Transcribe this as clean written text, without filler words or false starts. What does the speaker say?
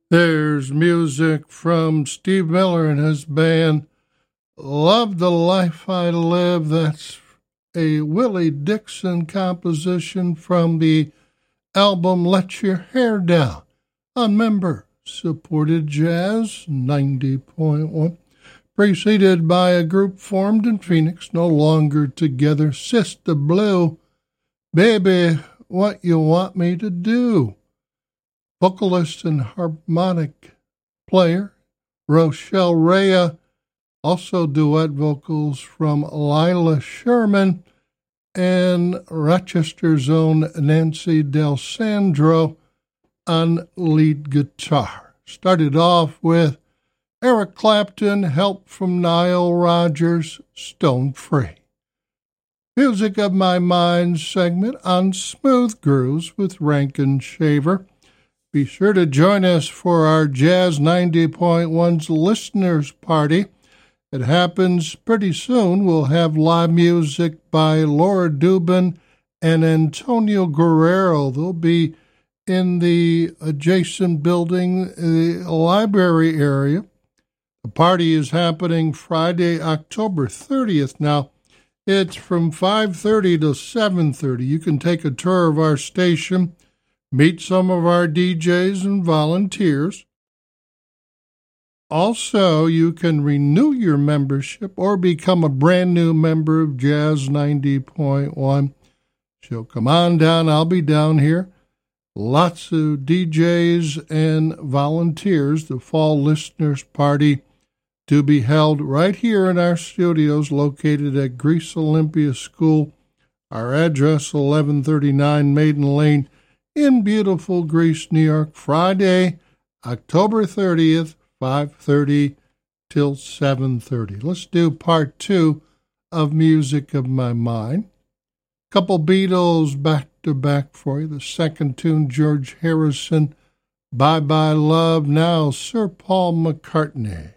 There's music from Steve Miller and his band. Love the Life I Live. That's a Willie Dixon composition from the album Let Your Hair Down on member-supported Jazz 90.1. Preceded by a group formed in Phoenix, no longer together, Sister Blue, Baby, What You Want Me to Do. Vocalist and harmonic player Rochelle Rea, also duet vocals from Lila Sherman and Rochester's own Nancy Del Sandro on lead guitar. Started off with Eric Clapton, help from Nile Rodgers, Stone Free. Music of My Mind segment on Smooth Grooves with Rankin Shaver. Be sure to join us for our Jazz 90.1's Listeners Party. It happens pretty soon. We'll have live music by Laura Dubin and Antonio Guerrero. They'll be in the adjacent building, the library area. The party is happening Friday, October 30th. Now, it's from 5:30 to 7:30. You can take a tour of our station, meet some of our DJs and volunteers. Also, you can renew your membership or become a brand new member of Jazz 90.1. So come on down. I'll be down here. Lots of DJs and volunteers. The Fall Listeners Party to be held right here in our studios located at Greece Olympia School. Our address, 1139 Maiden Lane in beautiful Greece, New York. Friday, October 30th, 5:30 till 7:30. Let's do part 2 of Music of My Mind. Couple Beatles back to back for you. The second tune, George Harrison, Bye Bye Love. Now, Sir Paul McCartney.